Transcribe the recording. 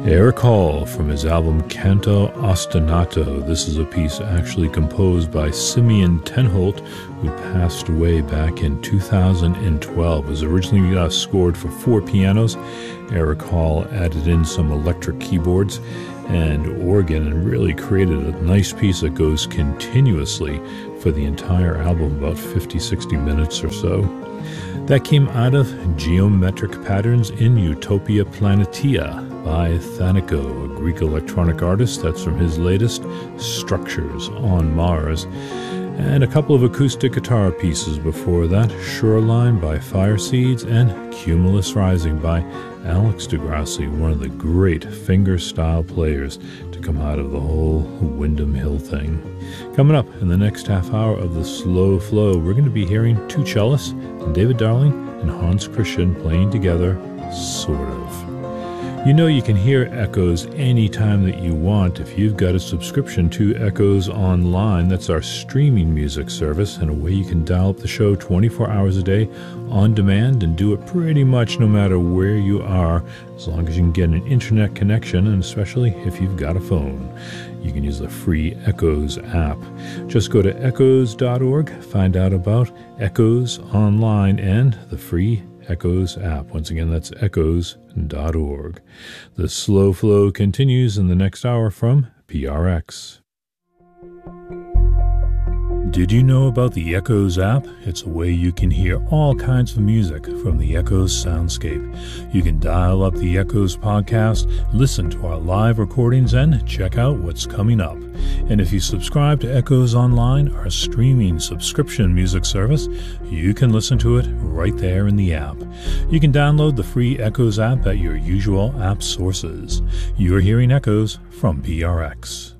Eric Hall from his album Canto Ostinato. This is a piece actually composed by Simeon Tenholt, who passed away back in 2012. It was originally scored for 4 pianos. Eric Hall added in some electric keyboards and organ and really created a nice piece that goes continuously for the entire album, about 50-60 minutes or so. That came out of Geometric Patterns in Utopia Planitia by Thanico, a Greek electronic artist. That's from his latest, Structures on Mars. And a couple of acoustic guitar pieces before that, Shoreline by Fireseeds and Cumulus Rising by Alex DeGrassi, one of the great finger-style players to come out of the whole Windham Hill thing. Coming up in the next half hour of the Slow Flow, we're going to be hearing 2 cellists, David Darling and Hans Christian playing together, sort of. You know you can hear Echoes anytime that you want if you've got a subscription to Echoes Online. That's our streaming music service and a way you can dial up the show 24 hours a day on demand and do it pretty much no matter where you are, as long as you can get an internet connection, and especially if you've got a phone. You can use the free Echoes app. Just go to echoes.org, find out about Echoes Online and the free Echoes app. Once again, that's echoes.org. The Slow Flow continues in the next hour from PRX. Did you know about the Echoes app? It's a way you can hear all kinds of music from the Echoes soundscape. You can dial up the Echoes podcast, listen to our live recordings, and check out what's coming up. And if you subscribe to Echoes Online, our streaming subscription music service, you can listen to it right there in the app. You can download the free Echoes app at your usual app sources. You're hearing Echoes from PRX.